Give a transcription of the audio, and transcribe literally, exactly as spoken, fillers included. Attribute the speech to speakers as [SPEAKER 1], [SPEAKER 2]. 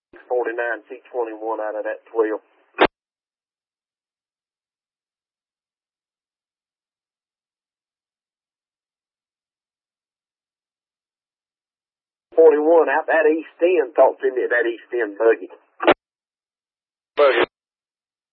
[SPEAKER 1] forty-nine, C twenty-one out of that twelve. forty-one out that east end. Talk to me at that east end buggy.
[SPEAKER 2] Buggy.